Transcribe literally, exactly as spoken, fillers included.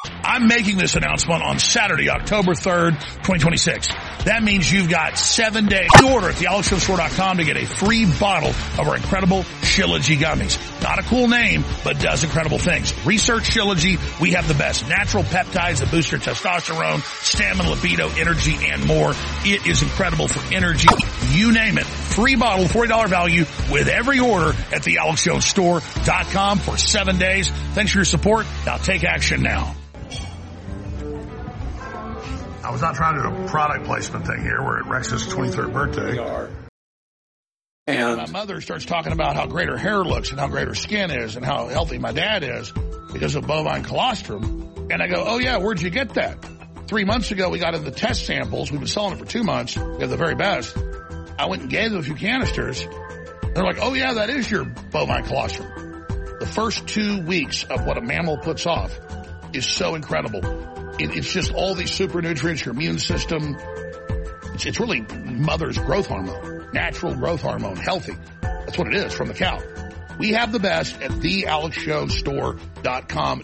I'm making this announcement on Saturday, October third, twenty twenty-six. That means you've got seven days to order at the alex show store dot com to get a free bottle of our incredible Shilajit gummies. Not a cool name, but does incredible things. Research Shilajit. We have the best natural peptides that boost your testosterone, stamina, libido, energy, and more. It is incredible for energy. You name it. Free bottle, forty dollars value with every order at the alex show store dot com for seven days. Thanks for your support. Now take action now. I was not trying to do a product placement thing here. We're at Rex's twenty-third birthday. We are. And my mother starts talking about how great her hair looks and how great her skin is and how healthy my dad is because of bovine colostrum. And I go, oh yeah, where'd you get that? Three months ago, we got in the test samples. We've been selling it for two months. We have the very best. I went and gave them a few canisters. They're like, oh yeah, that is your bovine colostrum. The first two weeks of what a mammal puts off is so incredible. It, it's just all these super nutrients, your immune system. It's, it's really mother's growth hormone, natural growth hormone, healthy. That's what it is from the cow. We have the best at the alex show store dot com.